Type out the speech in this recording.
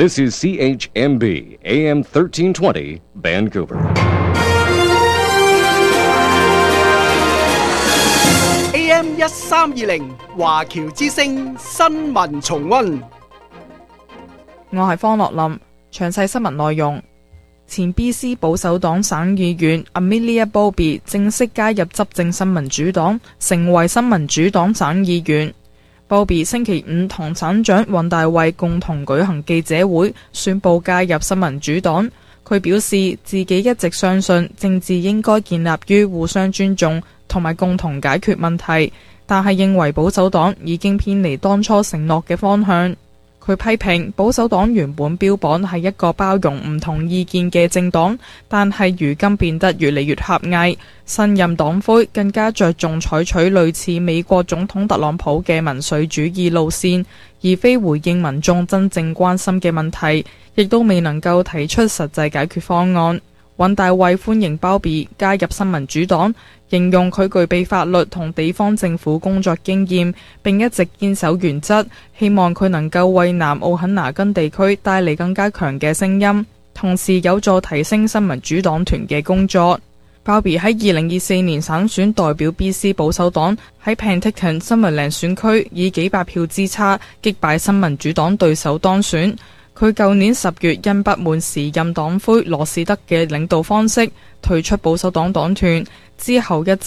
This is CHMB AM 1320 Vancouver. AM 1320華僑之聲新聞重溫。 我係方樂林，詳細新聞內容。前 BC 保守黨省議員 Amelia Bowby 正式加入執政新民主黨，成為新民主黨省議員。Bowby 星期五同省長尹大衛共同舉行記者會，宣布加入新民主黨。佢表示自己一直相信政治應該建立於互相尊重同埋共同解決問題，但係認為保守黨已經偏離當初承諾嘅方向。佢批評保守黨原本標榜係一個包容唔同意見嘅政黨，但係如今變得越嚟越狹隘。新任黨魁更加着重採取類似美國總統特朗普嘅民粹主義路線，而非回應民眾真正關心嘅問題，亦都未能夠提出實際解決方案。尹大衛歡迎Bowby加入新民主黨，形容佢具備法律同地方政府工作經驗，並一直堅守原則，希望佢能夠為南奧肯拿根地區帶嚟更加強嘅聲音，同時有助提升新民主黨團嘅工作。Bowby 喺2024年省選代表 BC 保守黨喺 Penticton、Summerland 選區以幾百票之差擊敗新民主黨對手當選。佢舊年10月因不滿時任黨魁羅士德嘅領導方式退出保守黨黨團，之後一直